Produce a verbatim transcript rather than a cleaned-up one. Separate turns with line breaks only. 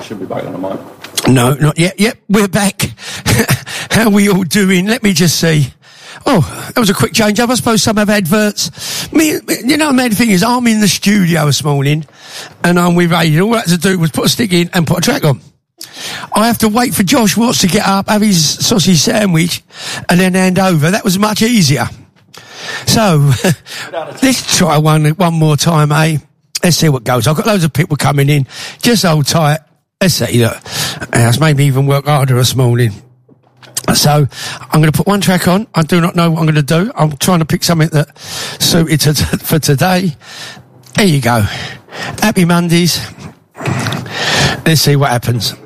Should be back on the mic.
No, not yet. Yep, we're back. How are we all doing? Let me just see. Oh, that was a quick change up. I suppose some have adverts. Me, you know, the main thing is I'm in the studio this morning and I'm with Aidan. All I had to do was put a stick in and put a track on. I have to wait for Josh Watts to get up, have his sausage sandwich and then hand over. That was much easier. So, let's try one, one more time, eh? Let's see what goes. I've got loads of people coming in. Just hold tight. Let's see. Look, it's made me even work harder this morning. So, I'm going to put one track on. I do not know what I'm going to do. I'm trying to pick something that suited to, for today. There you go. Happy Mondays. Let's see what happens.